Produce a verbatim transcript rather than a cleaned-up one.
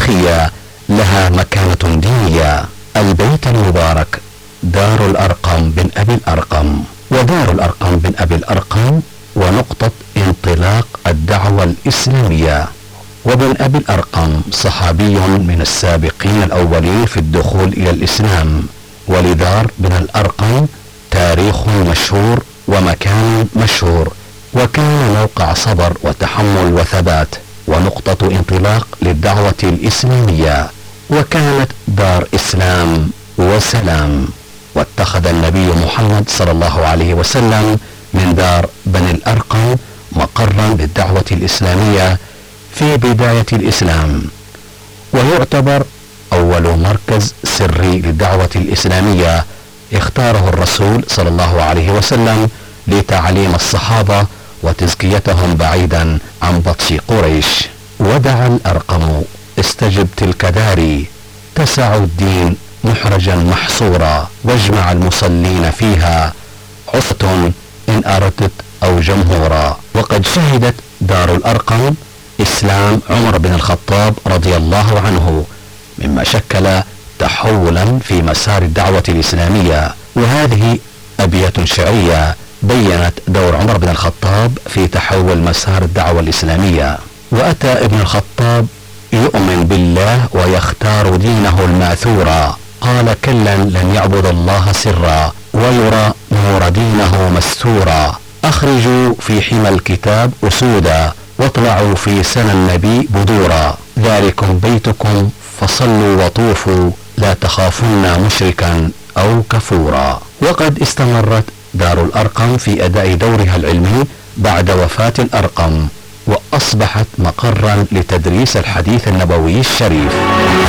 تاريخية لها مكانة دينية. البيت المبارك دار الأرقم بن أبي الأرقم، ودار الأرقم بن أبي الأرقم ونقطة انطلاق الدعوة الإسلامية. وابن أبي الأرقم صحابي من السابقين الأولين في الدخول إلى الإسلام، ولدار بن الأرقم تاريخ مشهور ومكان مشهور، وكان موقع صبر وتحمل وثبات ونقطة انطلاق للدعوة الإسلامية، وكانت دار إسلام وسلام. واتخذ النبي محمد صلى الله عليه وسلم من دار بني الأرقم مقرا للدعوة الإسلامية في بداية الإسلام، ويعتبر أول مركز سري للدعوة الإسلامية اختاره الرسول صلى الله عليه وسلم لتعليم الصحابة وتزكيتهم بعيدا عن بطش قريش. ودعا الأرقم استجب تلك داري، تسع الدين محرجا محصورا، واجمع المصلين فيها عصة إن أردت أو جمهورا. وقد شهدت دار الأرقم إسلام عمر بن الخطاب رضي الله عنه، مما شكل تحولا في مسار الدعوة الإسلامية. وهذه أبيات شعرية بيّنت دور عمر بن الخطاب في تحول مسار الدعوة الإسلامية. وأتى ابن الخطاب يؤمن بالله ويختار دينه الماثورا، قال كلا لن يعبد الله سرا ويرى نور دينه مستورا. أخرجوا في حمى الكتاب أسودا واطلعوا في سنى النبي بدورا، ذلكم بيتكم فصلوا وطوفوا لا تخافن مشركا أو كفورا. وقد استمرت دار الأرقم في أداء دورها العلمي بعد وفاة الأرقم، وأصبحت مقرا لتدريس الحديث النبوي الشريف.